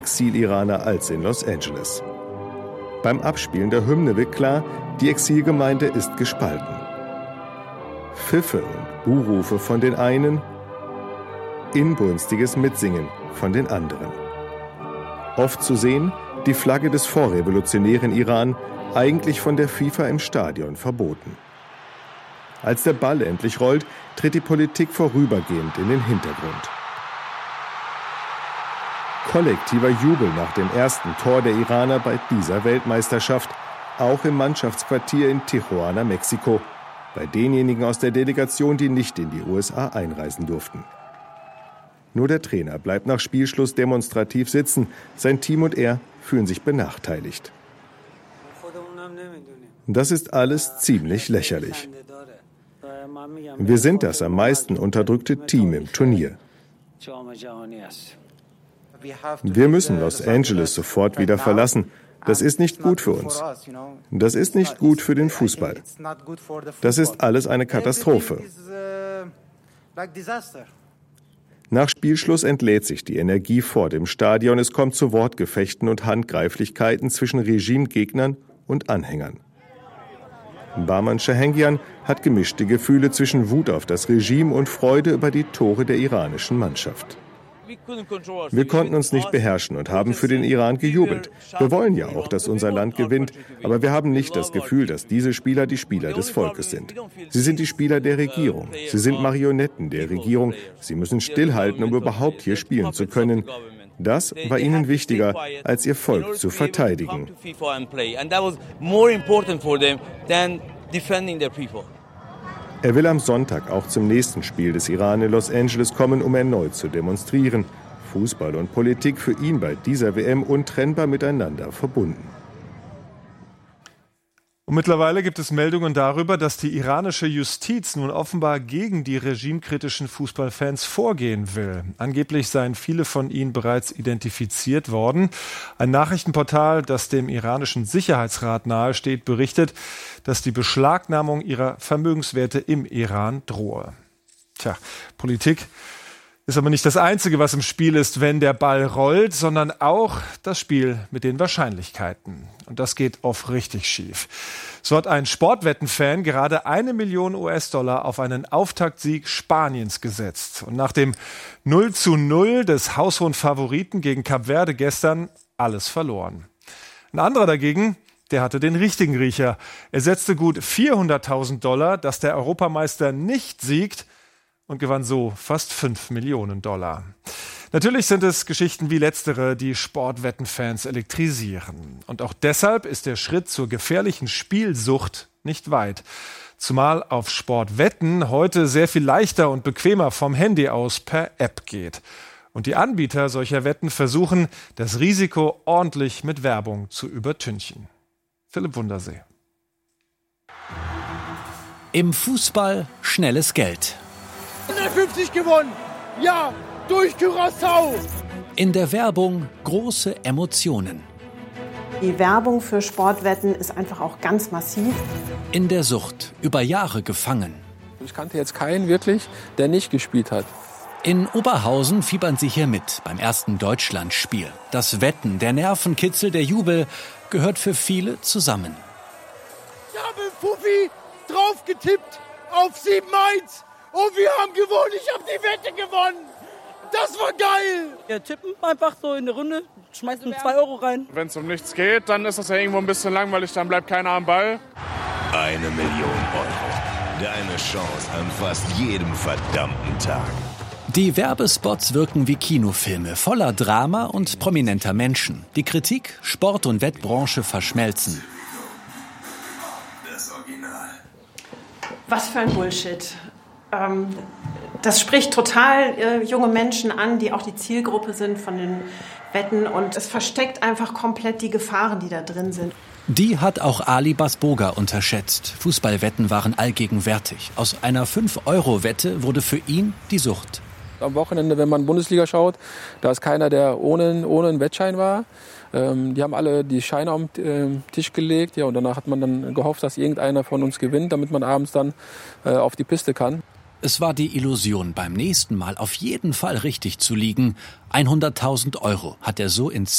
Exil-Iraner als in Los Angeles. Beim Abspielen der Hymne wird klar, die Exilgemeinde ist gespalten. Pfiffe und Buhrufe von den einen, inbrünstiges Mitsingen von den anderen. Oft zu sehen, die Flagge des vorrevolutionären Iran, eigentlich von der FIFA im Stadion verboten. Als der Ball endlich rollt, tritt die Politik vorübergehend in den Hintergrund. Kollektiver Jubel nach dem ersten Tor der Iraner bei dieser Weltmeisterschaft, auch im Mannschaftsquartier in Tijuana, Mexiko, bei denjenigen aus der Delegation, die nicht in die USA einreisen durften. Nur der Trainer bleibt nach Spielschluss demonstrativ sitzen. Sein Team und er fühlen sich benachteiligt. Das ist alles ziemlich lächerlich. Wir sind das am meisten unterdrückte Team im Turnier. Wir müssen Los Angeles sofort wieder verlassen. Das ist nicht gut für uns. Das ist nicht gut für den Fußball. Das ist alles eine Katastrophe. Nach Spielschluss entlädt sich die Energie vor dem Stadion. Es kommt zu Wortgefechten und Handgreiflichkeiten zwischen Regimegegnern und Anhängern. Bahman Shahengian hat gemischte Gefühle zwischen Wut auf das Regime und Freude über die Tore der iranischen Mannschaft. Wir konnten uns nicht beherrschen und haben für den Iran gejubelt. Wir wollen ja auch, dass unser Land gewinnt, aber wir haben nicht das Gefühl, dass diese Spieler die Spieler des Volkes sind. Sie sind die Spieler der Regierung. Sie sind Marionetten der Regierung. Sie müssen stillhalten, um überhaupt hier spielen zu können. Das war ihnen wichtiger, als ihr Volk zu verteidigen. Er will am Sonntag auch zum nächsten Spiel des Iran in Los Angeles kommen, um erneut zu demonstrieren. Fußball und Politik für ihn bei dieser WM untrennbar miteinander verbunden. Und mittlerweile gibt es Meldungen darüber, dass die iranische Justiz nun offenbar gegen die regimekritischen Fußballfans vorgehen will. Angeblich seien viele von ihnen bereits identifiziert worden. Ein Nachrichtenportal, das dem iranischen Sicherheitsrat nahesteht, berichtet, dass die Beschlagnahmung ihrer Vermögenswerte im Iran drohe. Politik ist aber nicht das Einzige, was im Spiel ist, wenn der Ball rollt, sondern auch das Spiel mit den Wahrscheinlichkeiten. Und das geht oft richtig schief. So hat ein Sportwettenfan gerade 1 Million US-Dollar auf einen Auftaktsieg Spaniens gesetzt. Und nach dem 0:0 des haushohen Favoriten gegen Kap Verde gestern alles verloren. Ein anderer dagegen, der hatte den richtigen Riecher. Er setzte gut $400.000, dass der Europameister nicht siegt, und gewann so fast 5 Millionen Dollar. Natürlich sind es Geschichten wie letztere, die Sportwettenfans elektrisieren. Und auch deshalb ist der Schritt zur gefährlichen Spielsucht nicht weit. Zumal auf Sportwetten heute sehr viel leichter und bequemer vom Handy aus per App geht. Und die Anbieter solcher Wetten versuchen, das Risiko ordentlich mit Werbung zu übertünchen. Philipp Wundersee. Im Fußball schnelles Geld. 150 gewonnen! Ja, durch Curaçao! In der Werbung große Emotionen. Die Werbung für Sportwetten ist einfach auch ganz massiv. In der Sucht über Jahre gefangen. Ich kannte jetzt keinen wirklich, der nicht gespielt hat. In Oberhausen fiebern sie hier mit beim ersten Deutschlandspiel. Das Wetten, der Nervenkitzel, der Jubel gehört für viele zusammen. Ich habe Fuffi drauf getippt auf 7-1. Und wir haben gewonnen, ich habe die Wette gewonnen. Das war geil. Wir tippen einfach so in der Runde, schmeißen 2 Euro rein. Wenn es um nichts geht, dann ist das ja irgendwo ein bisschen langweilig, dann bleibt keiner am Ball. 1 Million Euro. Deine Chance an fast jedem verdammten Tag. Die Werbespots wirken wie Kinofilme, voller Drama und prominenter Menschen. Die Kritik, Sport- und Wettbranche verschmelzen. Das Original. Was für ein Bullshit. Das spricht total junge Menschen an, die auch die Zielgruppe sind von den Wetten. Und es versteckt einfach komplett die Gefahren, die da drin sind. Die hat auch Ali Basboga unterschätzt. Fußballwetten waren allgegenwärtig. Aus einer 5-Euro-Wette wurde für ihn die Sucht. Am Wochenende, wenn man Bundesliga schaut, da ist keiner, der ohne einen Wettschein war. Die haben alle die Scheine auf den Tisch gelegt. Ja, und danach hat man dann gehofft, dass irgendeiner von uns gewinnt, damit man abends dann auf die Piste kann. Es war die Illusion, beim nächsten Mal auf jeden Fall richtig zu liegen. 100.000 Euro hat er so in